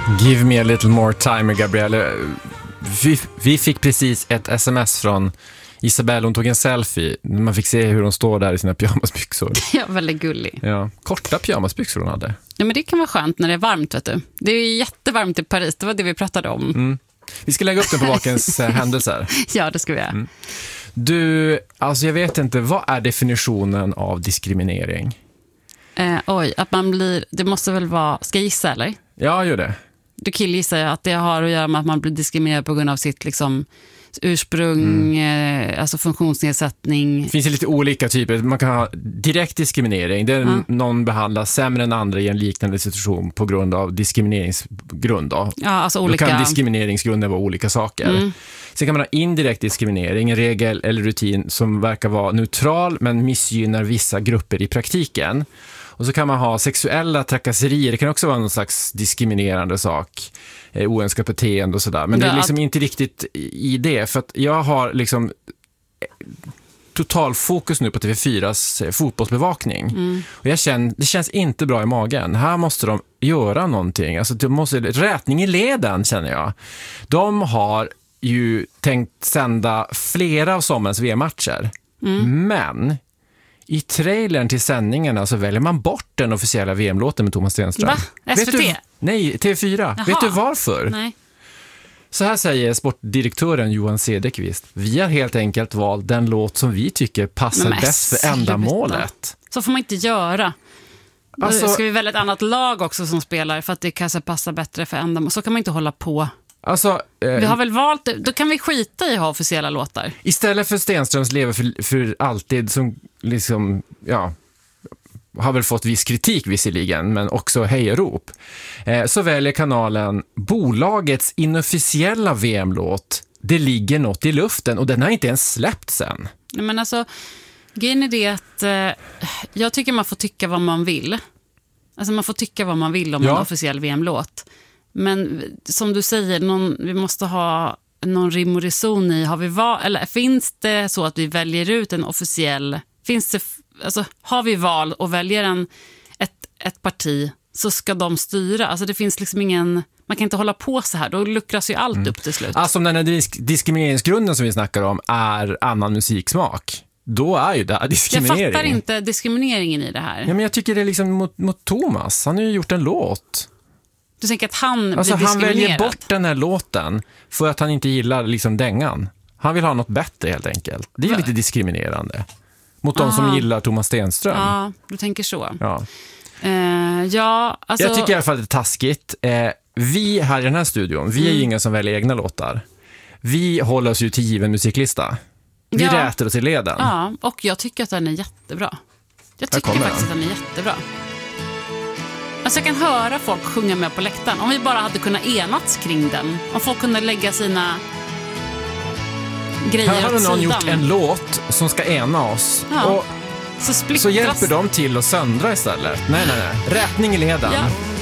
Give me a little more time, Gabrielle. Vi fick precis ett sms från Isabelle. Hon tog en selfie. Man fick se hur hon står där i sina pyjamasbyxor. Ja, väldigt gullig. Ja, korta pyjamasbyxor hon hade. Ja, men det kan vara skönt när det är varmt, vet du. Det är jättevarmt i Paris, det var det vi pratade om. Mm. Vi ska lägga upp den på bakens händelser. Ja, det ska vi göra. Mm. Du, alltså jag vet inte, vad är definitionen av diskriminering? Att man blir, det måste väl vara, ska jag gissa eller? Ja, gör det. Du killgissar att det har att göra med att man blir diskriminerad på grund av sitt liksom ursprung, alltså funktionsnedsättning. Det finns lite olika typer. Man kan ha direkt diskriminering. Där någon behandlas sämre än andra i en liknande situation på grund av diskrimineringsgrund. Då. Ja, alltså olika. Då kan diskrimineringsgrunder vara olika saker. Sen kan man ha indirekt diskriminering, en regel eller rutin som verkar vara neutral men missgynnar vissa grupper i praktiken. Och så kan man ha sexuella trakasserier. Det kan också vara någon slags diskriminerande sak. Oönskat beteende och sådär. Men det är liksom inte riktigt i det. För att jag har liksom total fokus nu på TV4s fotbollsbevakning. Och det känns inte bra i magen. Här måste de göra någonting. Alltså det måste rätning i leden, känner jag. De har ju tänkt sända flera av sommarens VM-matcher. Men i trailern till sändningarna så väljer man bort den officiella VM-låten med Thomas Stenström. Va? SVT? Nej, TV4. Jaha. Vet du varför? Nej. Så här säger sportdirektören Johan Cederqvist. Vi har helt enkelt valt den låt som vi tycker passar bäst för ändamålet. Så får man inte göra. Alltså, ska vi välja ett annat lag också som spelar för att det kanske passar bättre för ändamål. Så kan man inte hålla på. Alltså, vi har väl valt, då kan vi skita i att ha officiella låtar. Istället för Stenströms lever för alltid som liksom, ja, har väl fått viss kritik visserligen, men också hejarop. Så väljer kanalen bolagets inofficiella VM-låt Det ligger något i luften, och den har inte ens släppt sen. Men alltså, grejen är det att jag tycker man får tycka vad man vill. Alltså man får tycka vad man vill om en officiell VM-låt. Men som du säger, vi måste ha någon rim och reson i. Eller finns det så att vi väljer ut en officiell... har vi val och väljer ett parti, så ska de styra. Alltså det finns liksom ingen... Man kan inte hålla på så här. Då luckras ju allt upp till slut. Alltså om den här diskrimineringsgrunden som vi snackar om är annan musiksmak, då är ju det diskriminering. Jag fattar inte diskrimineringen i det här. Ja, men jag tycker det är liksom mot Thomas. Han har ju gjort en låt. Du tänker att han blir diskriminerad? Han väljer bort den här låten för att han inte gillar liksom dängan. Han vill ha något bättre helt enkelt. Det är lite diskriminerande mot de som gillar Thomas Stenström. Ja, du tänker så. Ja. Alltså... Jag tycker i alla fall det är taskigt. Vi här i den här studion, vi är ju inga som väljer egna låtar. Vi håller oss ju till given musiklista. Vi räter oss i leden. Ja, och jag tycker att den är jättebra. Jag tycker faktiskt att den är jättebra. Alltså jag kan höra folk sjunga med på läktaren. Om vi bara hade kunnat enats kring den. Om folk kunde lägga sina grejer åt sidan. Här har någon gjort en låt som ska ena oss. Ja. Och så hjälper de till att söndra istället. Nej. Rätning i leden. Ja.